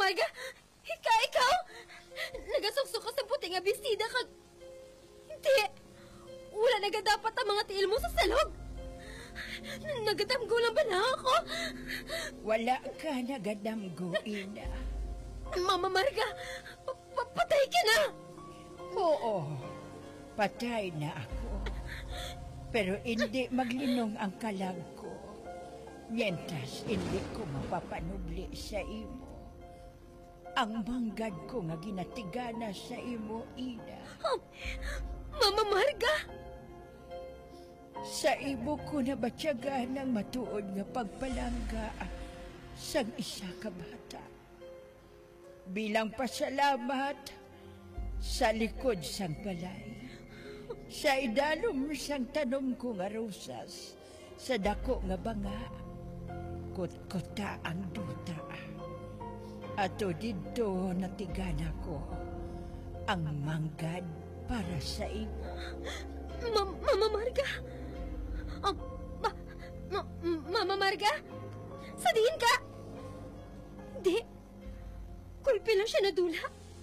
Marga, ikaw! Nagasuksok ka sa puti nga bisida kag... Hindi! Wala naga dapat ang mga tiil mo sa salog! Nagadamgo lang ba na ako? Wala ka nagadamgo, Ina. Mama Marga, patay ka na! Oo, patay na ako. Pero hindi maglinong ang kalag ko. Mientras hindi ko mapapanubli sa imo. Ang manggad ko nga ginatigana sa imo, Ina. Mama Marga! Sa imo ko na batyaga ng matuod nga pagpalangga sang isa ka bata. Bilang pasalamat sa likod sang balay, sa idalom sang tanom ko nga rosas, sa dako nga banga, kutkuta ang duta. Ato dito natigana ko ang manggad para sa imo. Mama Marga! Mama Marga? Sadiin ka! Hindi. Kulpi lang siya nadula.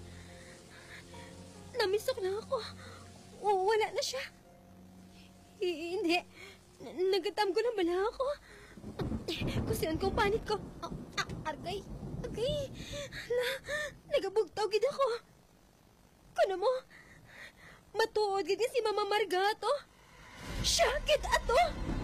Namisok na ako. Wala na siya. Hindi. Nagatam ko na bala ako. Kusiyan kong panit ko. Argay. Nagabugtaw gid ako. Kuno mo, matuod gid si Mama Marga to. Siya gid ato.